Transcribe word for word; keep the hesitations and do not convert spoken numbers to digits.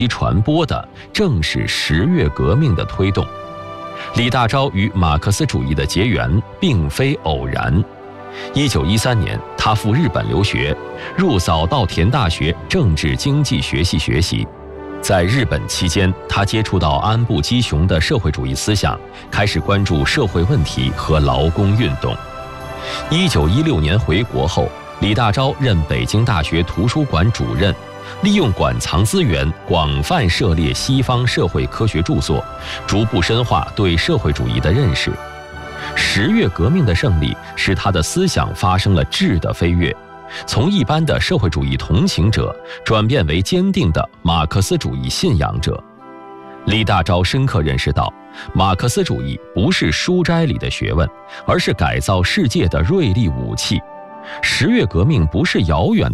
传播的正是十月革命的推动。李大钊与马克思主义的结缘并非偶然。一九一三年，他赴日本留学，入早稻田大学政治经济学系学习。在日本期间，他接触到安部基雄的社会主义思想，开始关注社会问题和劳工运动。一九一六年回国后，李大钊任北京大学图书馆主任，利用馆藏资源，广泛涉猎西方社会科学著作，逐步深化对社会主义的认识。十月革命的胜利使他的思想发生了质的飞跃，从一般的社会主义同情者转变为坚定的马克思主义信仰者。李大钊深刻认识到，马克思主义不是书斋里的学问，而是改造世界的锐利武器。十月革命不是遥远